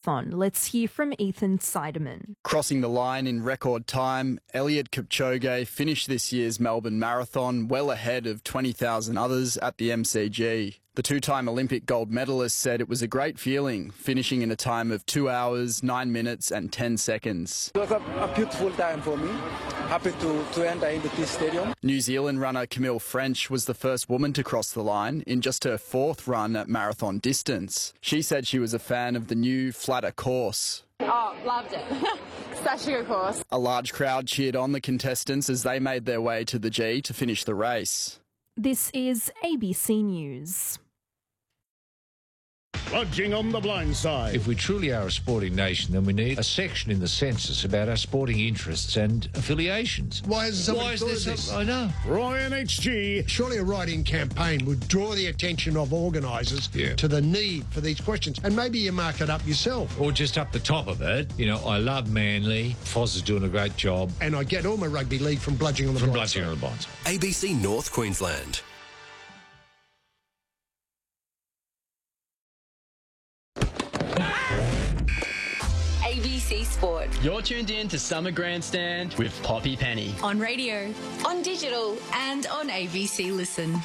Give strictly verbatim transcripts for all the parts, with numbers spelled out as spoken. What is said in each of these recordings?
Marathon. Let's hear from Ethan Seidemann. Crossing the line in record time, Eliud Kipchoge finished this year's Melbourne Marathon well ahead of twenty thousand others at the M C G. The two-time Olympic gold medalist said it was a great feeling, finishing in a time of two hours, nine minutes and ten seconds. It was a, a beautiful time for me. Happy to, to enter into this stadium. New Zealand runner Camille French was the first woman to cross the line in just her fourth run at marathon distance. She said she was a fan of the new, flatter course. Oh, loved it. Such a good course. A large crowd cheered on the contestants as they made their way to the G to finish the race. This is A B C News. Bludging on the blind side. If we truly are a sporting nation, then we need a section in the census about our sporting interests and affiliations. Why hasn't somebody Why is thought there of some- this? I know. Roy N H G. Surely a write-in campaign would draw the attention of organisers Yeah. to the need for these questions. And maybe you mark it up yourself. Or just up the top of it, you know, I love Manly. Foz is doing a great job. And I get all my rugby league from bludging on the From blind bludging side. on the blind side. A B C North Queensland. A B C Sport. You're tuned in to Summer Grandstand with Poppy Penny. On radio, on digital, and on A B C Listen.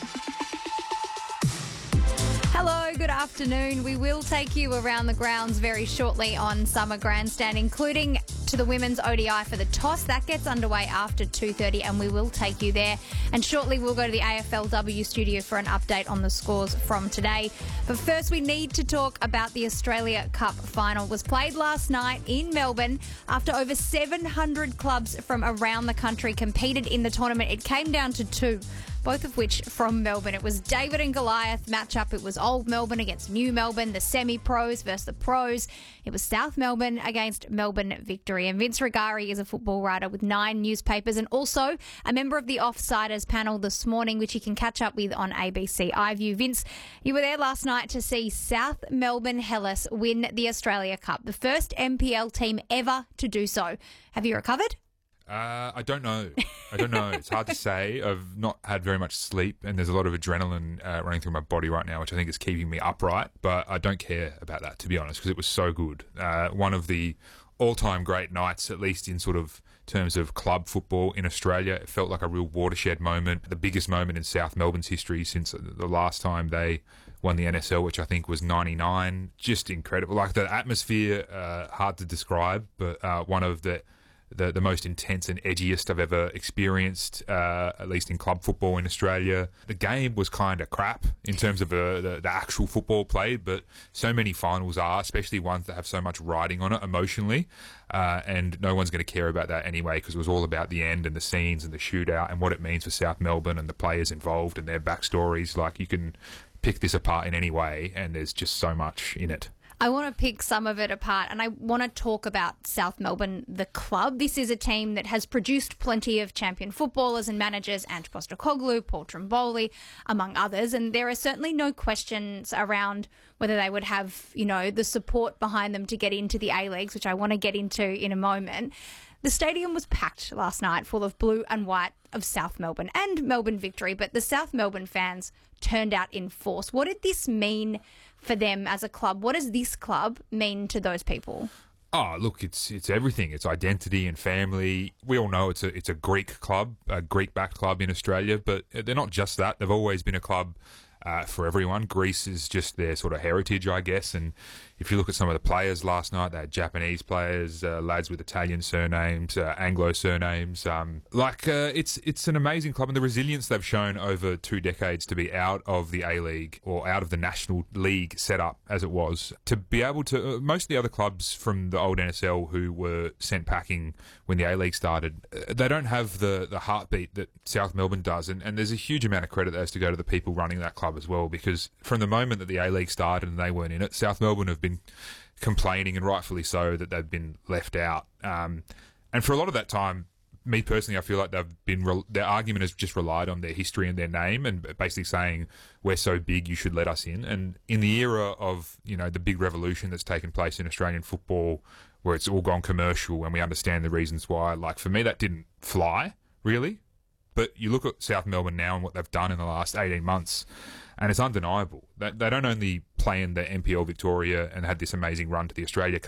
Hello, good afternoon. We will take you around the grounds very shortly on Summer Grandstand, including to the women's O D I for the toss. That gets underway after two thirty, and we will take you there. And shortly we'll go to the A F L W studio for an update on the scores from today. But first we need to talk about the Australia Cup final. It was played last night in Melbourne after over seven hundred clubs from around the country competed in the tournament. It came down to two, both of which from Melbourne. It was David and Goliath matchup. It was Old Melbourne against New Melbourne, the semi-pros versus the pros. It was South Melbourne against Melbourne Victory. And Vince Rigari is a football writer with nine newspapers and also a member of the Offsiders panel this morning, which you can catch up with on A B C iView. Vince, you were there last night to see South Melbourne Hellas win the Australia Cup, the first M P L team ever to do so. Have you recovered? Uh, I don't know. I don't know. It's hard to say. I've not had very much sleep, and there's a lot of adrenaline uh, running through my body right now, which I think is keeping me upright. But I don't care about that, to be honest, because it was so good. Uh, one of the all-time great nights, at least in sort of terms of club football in Australia. It felt like a real watershed moment, the biggest moment in South Melbourne's history since the last time they won the N S L, which I think was ninety-nine. Just incredible. Like the atmosphere, uh, hard to describe, but uh, one of the The, the most intense and edgiest I've ever experienced, uh, at least in club football in Australia. The game was kind of crap in terms of uh, the, the actual football played, but so many finals are, especially ones that have so much riding on it emotionally, uh, and no one's going to care about that anyway because it was all about the end and the scenes and the shootout and what it means for South Melbourne and the players involved and their backstories. Like, you can pick this apart in any way, and there's just so much in it. I want to pick some of it apart, and I want to talk about South Melbourne, the club. This is a team that has produced plenty of champion footballers and managers, Ange Postecoglou, Paul Trimboli, among others, and there are certainly no questions around whether they would have, you know, the support behind them to get into the A-Leagues, which I want to get into in a moment. The stadium was packed last night, full of blue and white of South Melbourne and Melbourne Victory, but the South Melbourne fans turned out in force. What did this mean for them as a club? What does this club mean to those people? Oh, look, it's it's everything. It's identity and family. We all know it's a it's a Greek club, a Greek-backed club in Australia, but they're not just that. They've always been a club uh, for everyone. Greece is just their sort of heritage, I guess. And if you look at some of the players last night, they had Japanese players, uh, lads with Italian surnames, uh, Anglo surnames. Um, like, uh, it's it's an amazing club, and the resilience they've shown over two decades to be out of the A-League or out of the National League setup as it was, to be able to... Uh, most of the other clubs from the old N S L who were sent packing when the A-League started, uh, they don't have the, the heartbeat that South Melbourne does, and, and there's a huge amount of credit that has to go to the people running that club as well, because from the moment that the A-League started and they weren't in it, South Melbourne have been complaining, and rightfully so, that they've been left out. Um, and for a lot of that time, me personally, I feel like they've been re- their argument has just relied on their history and their name, and basically saying, we're so big, you should let us in. And in the era of, you know, the big revolution that's taken place in Australian football, where it's all gone commercial and we understand the reasons why, like, for me, that didn't fly, really. But you look at South Melbourne now and what they've done in the last eighteen months, and it's undeniable. They, they don't only play in the M P L Victoria and had this amazing run to the Australia Cup,